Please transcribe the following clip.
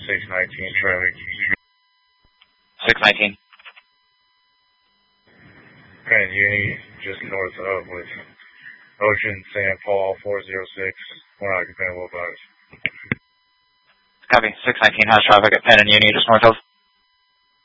619 traffic. 619. Grand Uni, just north of with Ocean, St. Paul, 406, one occupant, will advise. Copy. 619 has traffic at Penn and Uni, just north of.